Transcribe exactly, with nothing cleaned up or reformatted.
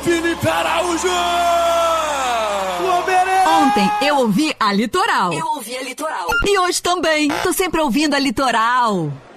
Felipe Araújo! Ontem eu ouvi a Litoral. Eu ouvi a Litoral. E hoje também. Tô sempre ouvindo a Litoral.